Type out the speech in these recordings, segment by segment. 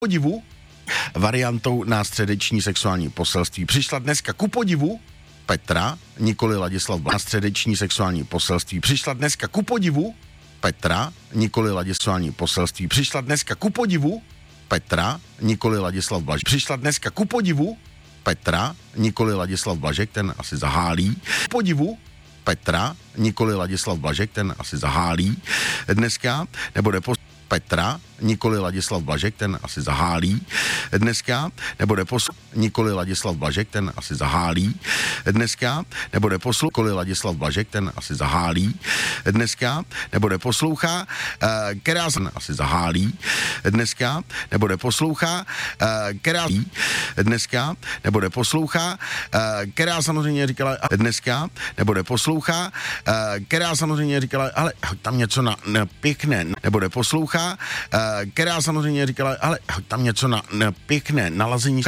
Podivu variantou na středeční sexuální poselství přišla dneska ku podivu Petra, nikoli Ladislav na středeční sexuální poselství přišla dneska ku podivu Petra, nikoli Ladislav poselství přišla dneska ku podivu Petra, nikoli Ladislav Blažek přišla dneska ku podivu Petra, nikoli Ladislav Blažek, ten asi zahálí. Podivu Petra, nikoli Ladislav Blažek, ten asi zahálí. Dneska nebude Petra, nikoli Ladislav Blažek, ten asi zahálí. Dneska nebude nikoli Ladislav Blažek, ten asi zahálí. Dneska nebude nikoli Ladislav Blažek, ten asi zahálí. Dneska nebude poslouchá, která asi zahálí. Dneska nebude poslouchá, která dneska nebude poslouchá, která samozřejmě říkala, dneska nebude poslouchá, která samozřejmě říkala, ale tam něco na pěkné, nebude poslouchá, která samozřejmě říkala, ale tam něco na pěkné nalazení,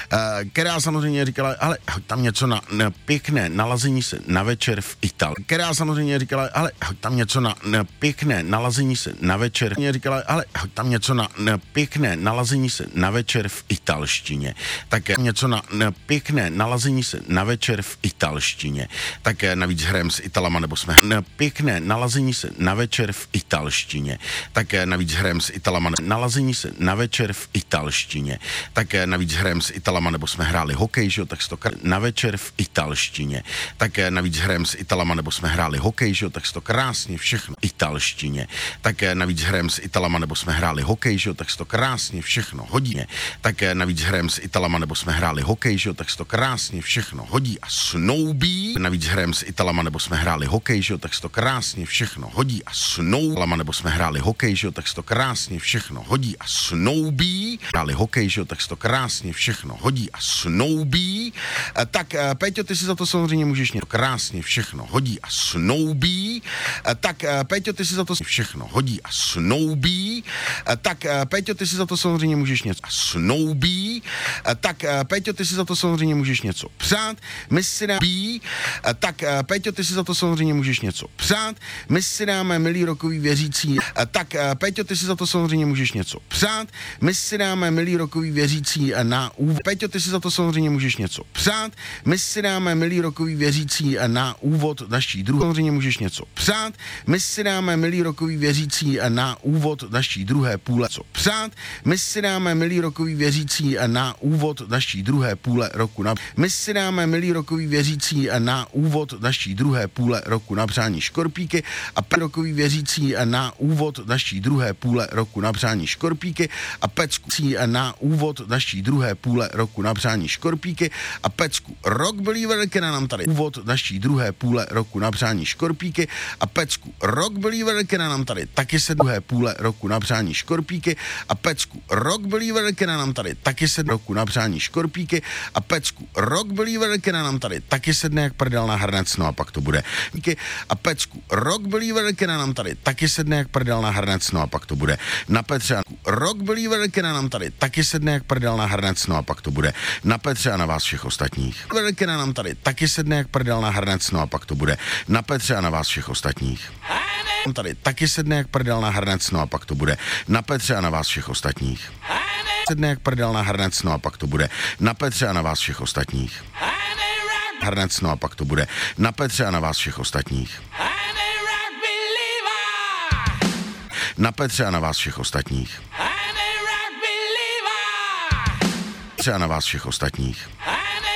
která samozřejmě říkala, ale tam něco na pěkné nalazení se na večer v Itálii, která samozřejmě říkala, ale tam něco na pěkné nalazení se na večer, říkala, ale tam něco na pěkné nalazení se na večer v italštině, tak něco na pěkné nalazení se na večer v italštině, tak navíc hrajeme s Italama, nebo jsme pěkné nalazení se na večer v italštině, tak navíc hrajeme s Italama, nalazení se na večer v italštině, tak navíc hrajeme s Italama, nebo jsme hráli hokej, že jo, tak to na večer v italštině, tak navíc hrajeme s Italama, nebo jsme hráli hokej, že jo, tak to krásně všechno italštině, tak navíc hrajeme s Italama, nebo jsme hráli hokej, že jo, tak to krásně všechno hodí, tak navíc hrajeme s Italama, nebo jsme hráli hokej, že jo, tak to krásně všechno hodí a snoubí, navíc hrajeme s Italama, nebo jsme hráli hokej, že jo, tak to krásně všechno hodí a snoubí, nebo jsme hráli hokej, že jo, tak to krásně všechno hodí a snoubí, hráli hokej, že jo, tak to krásně všechno hodí a snoubí, tak Péťo, ty si za to samozřejmě můžeš něco krásně všechno hodí a snoubí, tak Péťo, ty si za to všechno hodí a snoubí, tak Péťo, ty si za to samozřejmě můžeš něco a snoubí, tak Péťo, ty si za to samozřejmě můžeš něco přát, my si dáme, tak Péťo, ty si za to samozřejmě můžeš něco přát, my si dáme, milí rokový věřící, tak Péťo, ty si za to samozřejmě můžeš něco přát, my si dáme, milí rokový věřící, na úvod, Péťo, ty si za to samozřejmě můžeš něco přát, my si dáme, milí rokový věřící, na úvod naší druhé, samozřejmě můžeš něco přát, my si dáme, milí rokový věřící, na úvod naší druhé půle, co přát, my si dáme, milí rokový věřící, na úvod naší druhé půle roku na, my si dáme, milí rokový věřící, na úvod naší druhé půle roku na přání škorpíky a rokový věřící, na úvod naší druhé půle roku na přání škorpíky a Pecku na úvod naší druhé půle roku na přání škorpíky a Pecku Rock Believer, která nám tady úvod naší druhé půle roku na přání škorpíky a Pecku Rock Believer, která nám tady taky se druhé půle roku na přání škorpíky a Pecku Rock Believer, která nám tady taky se roku na přání škorpíky a Pecku Rock Believer, která nám tady taky sedne jak prdel na hrnec, no a pak to bude a Pecku Rock Believer, která nám tady taky sedne jak prdel na hrnec, no a pak to bude na Petře a Rock Believer, která nám tady taky sedne jak prdel na hrnec, no a pak to bude na Petře a na vás všech ostatních. Která nám tady taky sedne jak prdel na hrnec, no a pak to bude na Petře a na vás všech ostatních. Tady taky sedne jak prdel na hrnec, no a pak to bude na Petře a na vás všech ostatních. Sedne jak prdel na hrnec, no a pak to bude na Petře a na vás všech ostatních. Hrnec, no a pak to bude na Petře a na vás všech ostatních. Na Petře a na vás všech ostatních. Petře a na vás všech ostatních.